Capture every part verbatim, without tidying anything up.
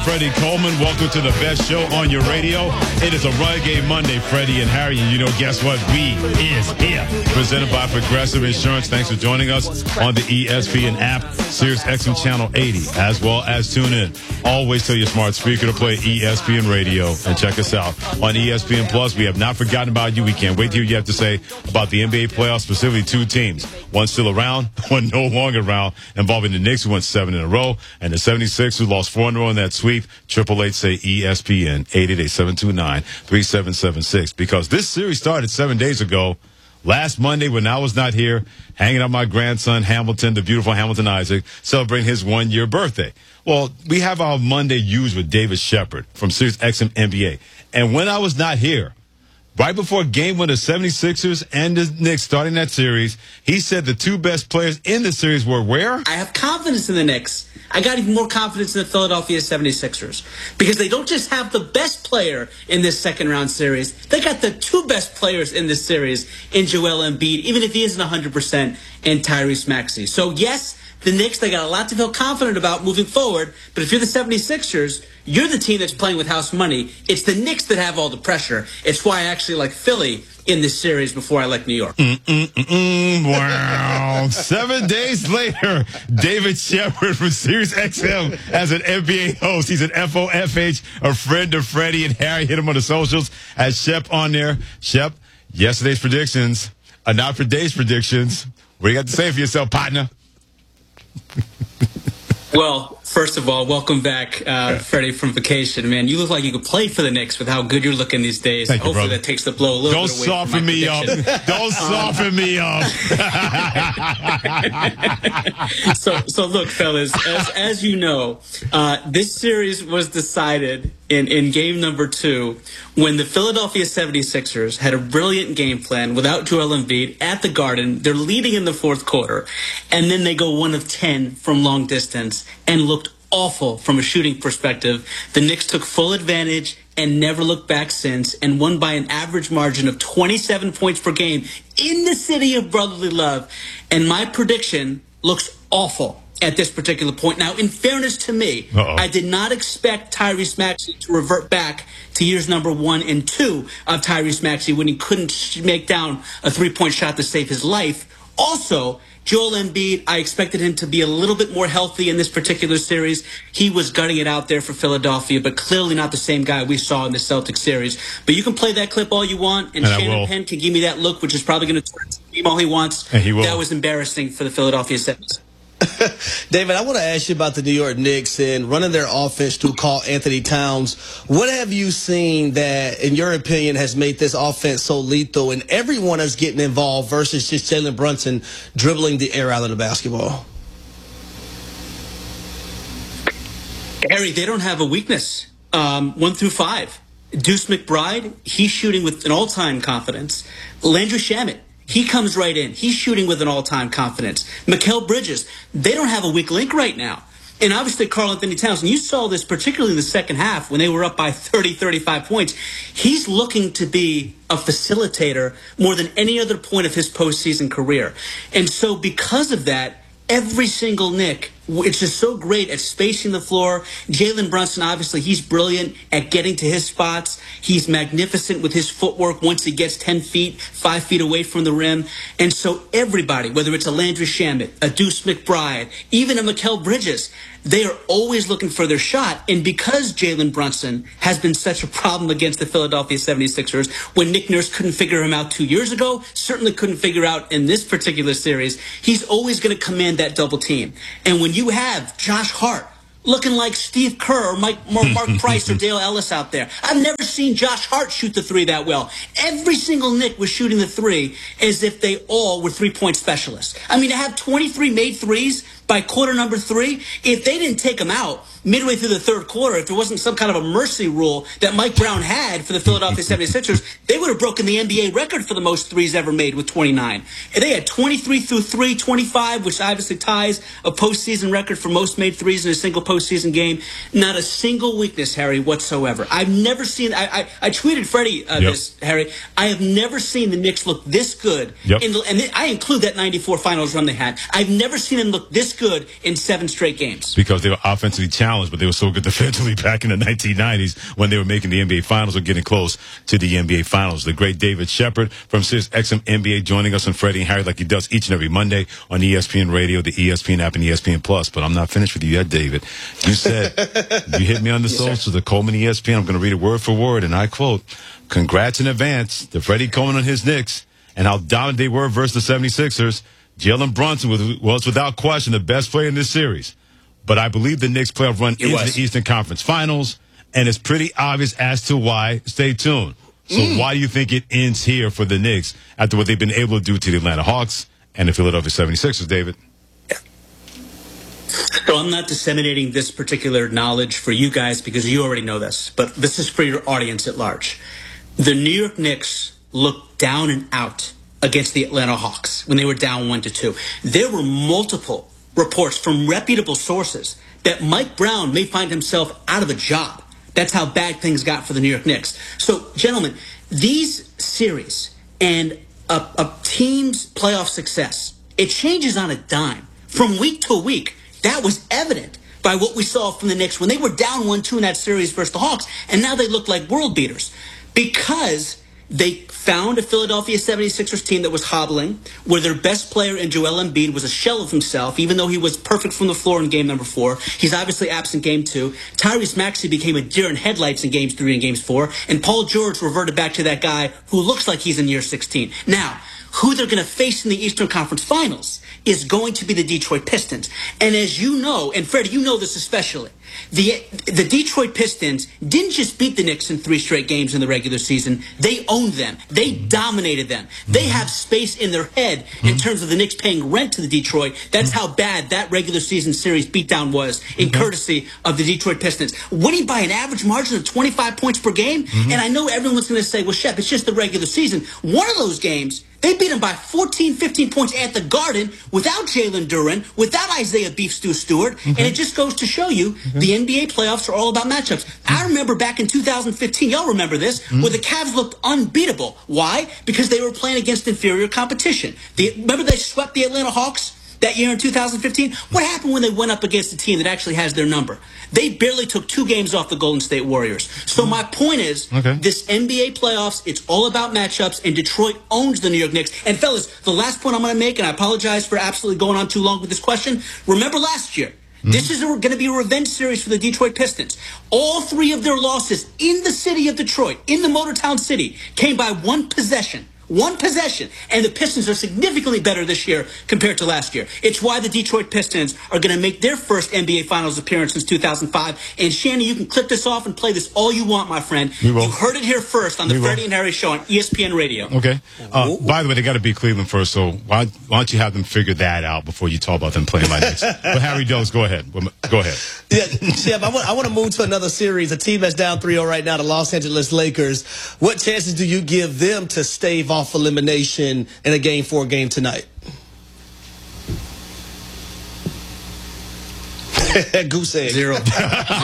Freddie Coleman. Welcome to the best show on your radio. It is a Run Game Monday, Freddie and Harry. And you know, guess what? We is here. Presented by Progressive Insurance. Thanks for joining us on the E S P N app, Sirius X M Channel eighty, as well as tune in. Always tell your smart speaker to play E S P N Radio and check us out on E S P N Plus. We have not forgotten about you. We can't wait to hear what you have to say about the N B A playoffs, specifically two teams. One still around, one no longer around, involving the Knicks, who won seven in a row, and the seventy-six, who lost four in a row in that sweep. Triple Eight say E S P N, eight eight eight, seven two nine, three seven seven six. Because this series started seven days ago, last Monday when I was not here, hanging out with my grandson, Hamilton, the beautiful Hamilton Isaac, celebrating his one-year birthday. Well, we have our Monday used with David Shepard from Sirius X M N B A. And when I was not here, right before game one of the seventy-sixers and the Knicks starting that series, he said the two best players in the series were where? I have confidence in the Knicks. I got even more confidence in the Philadelphia seventy-sixers because they don't just have the best player in this second-round series. They got the two best players in this series in Joel Embiid, even if he isn't one hundred percent, and Tyrese Maxey. So, yes, the Knicks, they got a lot to feel confident about moving forward, but if you're the seventy-sixers, you're the team that's playing with house money. It's the Knicks that have all the pressure. It's why I actually like Philly in this series before I like New York. Mm, mm, mm, mm, wow. Seven days later, David Shepard from Sirius X M as an N B A host. He's an F O F H, a friend of Freddie and Harry. Hit him on the socials as Shep on there. Shep, yesterday's predictions are not for today's predictions. What do you got to say for yourself, partner? Well, first of all, welcome back, uh, Freddie, from vacation. Man, you look like you could play for the Knicks with how good you're looking these days. Thank you, Hopefully brother. that takes the blow a little Don't bit away soften from my me up. prediction. Don't soften me up. so, so look, fellas, as, as you know, uh, this series was decided in, in game number two when the Philadelphia seventy-sixers had a brilliant game plan without Joel Embiid at the Garden. They're leading in the fourth quarter, and then they go one of ten from long distance and looked awful from a shooting perspective. The Knicks took full advantage and never looked back since, and won by an average margin of twenty-seven points per game in the city of brotherly love. And my prediction looks awful at this particular point. Now, in fairness to me, Uh-oh. I did not expect Tyrese Maxey to revert back to years number one and two of Tyrese Maxey when he couldn't make down a three-point shot to save his life. Also, Joel Embiid, I expected him to be a little bit more healthy in this particular series. He was gutting it out there for Philadelphia, but clearly not the same guy we saw in the Celtics series. But you can play that clip all you want, and, and Shannon Penn can give me that look, which is probably going to turn to him all he wants. And he will. That was embarrassing for the Philadelphia seventy-sixers. David, I want to ask you about the New York Knicks and running their offense through Karl Anthony Towns. What have you seen that, in your opinion, has made this offense so lethal and everyone is getting involved versus just Jalen Brunson dribbling the air out of the basketball? Harry, they don't have a weakness. Um, one through five. Deuce McBride, he's shooting with an all-time confidence. Landry Shamet, he comes right in. He's shooting with an all-time confidence. Mikal Bridges, they don't have a weak link right now. And obviously, Karl Anthony Towns, and you saw this particularly in the second half when they were up by thirty, thirty-five points. He's looking to be a facilitator more than any other point of his postseason career. And so because of that, every single Knick, it's just so great at spacing the floor. Jalen Brunson, obviously, he's brilliant at getting to his spots. He's magnificent with his footwork once he gets ten feet, five feet away from the rim. And so everybody, whether it's a Landry Shamet, a Deuce McBride, even a Mikal Bridges, they are always looking for their shot. And because Jalen Brunson has been such a problem against the Philadelphia seventy-sixers, when Nick Nurse couldn't figure him out two years ago, certainly couldn't figure out in this particular series, he's always going to command that double team. And when you have Josh Hart looking like Steve Kerr or Mike, Mark Price or Dale Ellis out there, I've never seen Josh Hart shoot the three that well. Every single Knick was shooting the three as if they all were three-point specialists. I mean, to have twenty-three made threes by quarter number three, if they didn't take them out midway through the third quarter, if there wasn't some kind of a mercy rule that Mike Brown had for the Philadelphia seventy-sixers, they would have broken the N B A record for the most threes ever made with twenty-nine. And they had twenty-three through three, twenty-five, which obviously ties a postseason record for most made threes in a single postseason game. Not a single weakness, Harry, whatsoever. I've never seen, I, I, I tweeted Freddie uh, yep. this, Harry, I have never seen the Knicks look this good. Yep. In the, and I include that ninety-four finals run they had. I've never seen them look this good in seven straight games. Because they were offensively challenged, but they were so good defensively back in the nineteen nineties when they were making the N B A Finals or getting close to the N B A Finals. The great David Shepard from Sirius X M N B A joining us on Freddie and Harry like he does each and every Monday on E S P N Radio, the E S P N app, and E S P N Plus. But I'm not finished with you yet, David. You said, you hit me on the Yes, social, the Coleman E S P N. I'm going to read it word for word, and I quote, "Congrats in advance to Freddie Coleman on his Knicks and how dominant they were versus the seventy-sixers. Jalen Brunson was, was without question the best player in this series. But I believe the Knicks playoff run into the Eastern Conference Finals, and it's pretty obvious as to why. Stay tuned. So mm. why do you think it ends here for the Knicks after what they've been able to do to the Atlanta Hawks and the Philadelphia seventy-sixers, David?" So I'm not disseminating this particular knowledge for you guys because you already know this, but this is for your audience at large. The New York Knicks looked down and out against the Atlanta Hawks when they were down one to two. There were multiple reports from reputable sources that Mike Brown may find himself out of a job. That's how bad things got for the New York Knicks. So, gentlemen, these series and a, a team's playoff success, it changes on a dime from week to week. That was evident by what we saw from the Knicks when they were down one two in that series versus the Hawks, and now they look like world beaters because they found a Philadelphia seventy-sixers team that was hobbling, where their best player in Joel Embiid was a shell of himself, even though he was perfect from the floor in game number four. He's obviously absent game two. Tyrese Maxey became a deer in headlights in games three and games four, and Paul George reverted back to that guy who looks like he's in year sixteen. Now, who they're going to face in the Eastern Conference Finals is going to be the Detroit Pistons. And as you know, and Freddie, you know this especially, the the Detroit Pistons didn't just beat the Knicks in three straight games in the regular season. They owned them. They dominated them. They have space in their head in terms of the Knicks paying rent to the Detroit. That's how bad that regular season series beatdown was in courtesy of the Detroit Pistons. Winning by an average margin of twenty-five points per game. Mm-hmm. And I know everyone's going to say, well, Shep, it's just the regular season. One of those games, they beat them by fourteen, fifteen points at the Garden without Jalen Duren, without Isaiah Beef Stew Stewart. Mm-hmm. And it just goes to show you mm-hmm. the N B A playoffs are all about matchups. Mm-hmm. I remember back in two thousand fifteen, y'all remember this, mm-hmm. where the Cavs looked unbeatable. Why? Because they were playing against inferior competition. The, remember they swept the Atlanta Hawks that year in two thousand fifteen? What happened when they went up against a team that actually has their number? They barely took two games off the Golden State Warriors. So my point is, okay. this N B A playoffs, it's all about matchups, and Detroit owns the New York Knicks. And fellas, the last point I'm going to make, and I apologize for absolutely going on too long with this question, remember last year, mm-hmm. this is going to be a revenge series for the Detroit Pistons. All three of their losses in the city of Detroit, in the Motortown City, came by one possession. One possession. And the Pistons are significantly better this year compared to last year. It's why the Detroit Pistons are going to make their first N B A Finals appearance since two thousand five. And Shannon, you can clip this off and play this all you want, my friend. You heard it here first on the Freddie and Harry Show on E S P N Radio. Okay. Uh, by the way, they got to beat Cleveland first, so why, why don't you have them figure that out before you talk about them playing my Knicks? But Harry Dulles, go ahead. Go ahead. Yeah, Shep, I want, I want to move to another series. A team that's down three oh right now, the Los Angeles Lakers. What chances do you give them to stave off elimination in a game four game tonight? Goose egg. Zero. Zero.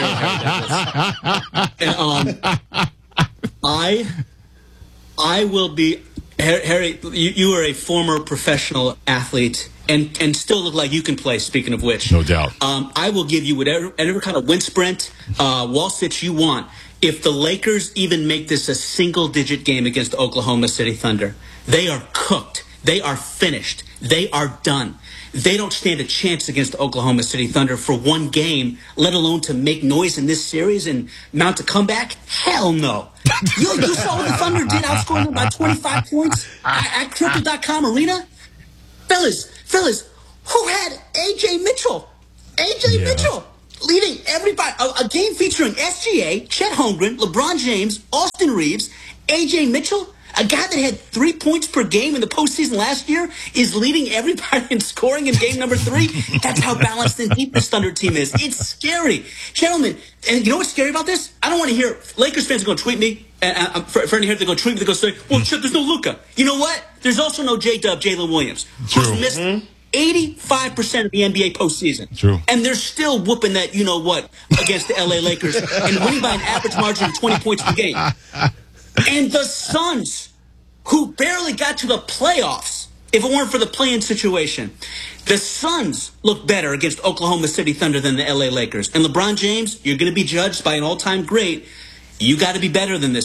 and, um, I, I will be, Harry, you, you are a former professional athlete and, and still look like you can play, speaking of which. No doubt. Um, I will give you whatever, whatever kind of wind sprint, uh, wall sit you want. If the Lakers even make this a single-digit game against the Oklahoma City Thunder, they are cooked. They are finished. They are done. They don't stand a chance against the Oklahoma City Thunder for one game, let alone to make noise in this series and mount a comeback. Hell no. you, you saw what the Thunder did, outscoring them by twenty-five points at, at Crypto dot com Arena? Fellas, fellas, who had A J Mitchell? A J yeah. Mitchell. Leading everybody, a, a game featuring S G A, Chet Holmgren, LeBron James, Austin Reeves, A J Mitchell, a guy that had three points per game in the postseason last year, is leading everybody in scoring in game number three. That's how balanced and deep this Thunder team is. It's scary. Gentlemen, and you know what's scary about this? I don't want to hear, Lakers fans are going to tweet me, and I'm friendly here, they're going to tweet me, they're going to say, well, Chet, there's no Luka. You know what? There's also no J-Dub, Jalen Williams, True. who's missed mm-hmm. eighty-five percent of the N B A postseason. True. And they're still whooping that you-know-what against the L A Lakers and winning by an average margin of twenty points per game. And the Suns, who barely got to the playoffs If it weren't for the play-in situation, the Suns look better against Oklahoma City Thunder than the L A Lakers. And LeBron James, you're going to be judged by an all-time great. You got to be better than this.